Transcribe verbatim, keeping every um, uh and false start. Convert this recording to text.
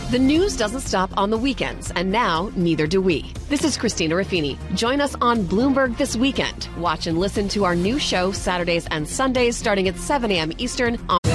The news doesn't stop on the weekends, and now neither do we. This is Christina Raffini. Join us on Bloomberg This Weekend. Watch and listen to our new show Saturdays and Sundays starting at seven a.m. Eastern on